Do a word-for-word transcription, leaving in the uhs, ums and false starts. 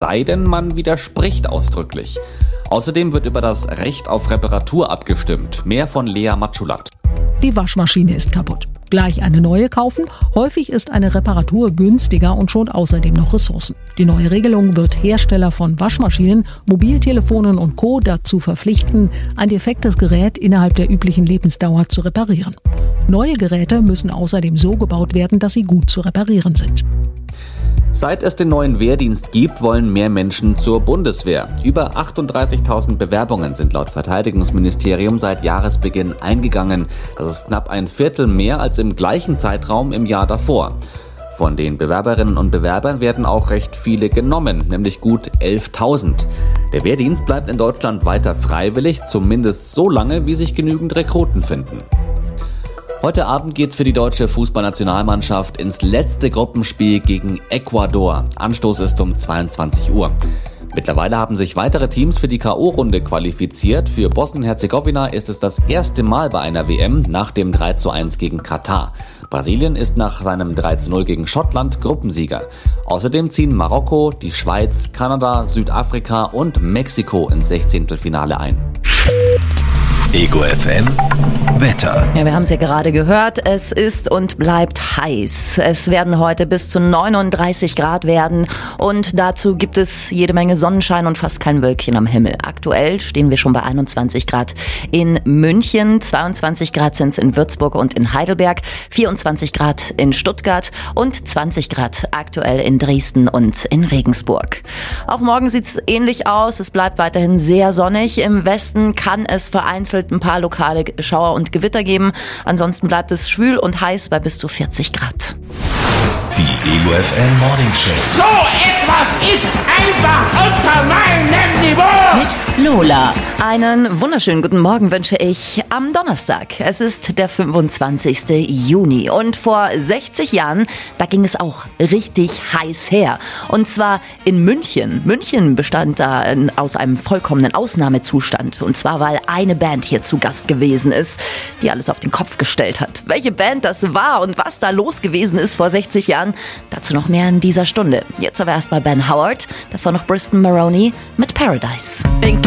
sei denn, man widerspricht ausdrücklich. Außerdem wird über das Recht auf Reparatur abgestimmt. Mehr von Lea Matschulat. Die Waschmaschine ist kaputt. Gleich eine neue kaufen? Häufig ist eine Reparatur günstiger und schont außerdem noch Ressourcen. Die neue Regelung wird Hersteller von Waschmaschinen, Mobiltelefonen und Co. dazu verpflichten, ein defektes Gerät innerhalb der üblichen Lebensdauer zu reparieren. Neue Geräte müssen außerdem so gebaut werden, dass sie gut zu reparieren sind. Seit es den neuen Wehrdienst gibt, wollen mehr Menschen zur Bundeswehr. Über achtunddreißigtausend Bewerbungen sind laut Verteidigungsministerium seit Jahresbeginn eingegangen. Das ist knapp ein Viertel mehr als im gleichen Zeitraum im Jahr davor. Von den Bewerberinnen und Bewerbern werden auch recht viele genommen, nämlich gut elftausend. Der Wehrdienst bleibt in Deutschland weiter freiwillig, zumindest so lange, wie sich genügend Rekruten finden. Heute Abend geht's für die deutsche Fußballnationalmannschaft ins letzte Gruppenspiel gegen Ecuador. Anstoß ist um zweiundzwanzig Uhr. Mittlerweile haben sich weitere Teams für die K O-Runde qualifiziert. Für Bosnien-Herzegowina ist es das erste Mal bei einer W M nach dem drei zu eins gegen Katar. Brasilien ist nach seinem drei zu null gegen Schottland Gruppensieger. Außerdem ziehen Marokko, die Schweiz, Kanada, Südafrika und Mexiko ins Sechzehntelfinale ein. Ego F M Wetter. Ja, wir haben es ja gerade gehört, es ist und bleibt heiß. Es werden heute bis zu neununddreißig Grad werden und dazu gibt es jede Menge Sonnenschein und fast kein Wölkchen am Himmel. Aktuell stehen wir schon bei einundzwanzig Grad in München, zweiundzwanzig Grad sind es in Würzburg und in Heidelberg, vierundzwanzig Grad in Stuttgart und zwanzig Grad aktuell in Dresden und in Regensburg. Auch morgen sieht es ähnlich aus, es bleibt weiterhin sehr sonnig. Im Westen kann es vereinzelt ein paar lokale Schauer und Gewitter geben. Ansonsten bleibt es schwül und heiß bei bis zu vierzig Grad. Die Ego F M Morning Show. So etwas ist einfach unter meinem Niveau. Mit Lola. Einen wunderschönen guten Morgen wünsche ich am Donnerstag. Es ist der fünfundzwanzigste Juni und vor sechzig Jahren, da ging es auch richtig heiß her. Und zwar in München. München bestand da aus einem vollkommenen Ausnahmezustand. Und zwar, weil eine Band hier zu Gast gewesen ist, die alles auf den Kopf gestellt hat. Welche Band das war und was da los gewesen ist vor sechzig Jahren, dazu noch mehr in dieser Stunde. Jetzt aber erstmal Ben Howard, davor noch Bristol Maroney mit Paradise. Think